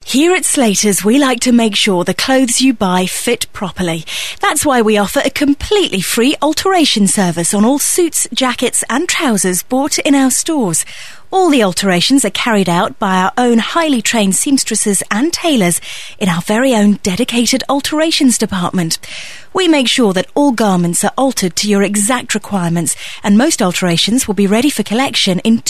Here at Slater's, we like to make sure the clothes you buy fit properly. That's why we offer a completely free alteration service on all suits, jackets and trousers bought in our stores. All the alterations are carried out by our own highly trained seamstresses and tailors in our very own dedicated alterations department. We make sure that all garments are altered to your exact requirements, and most alterations will be ready for collection in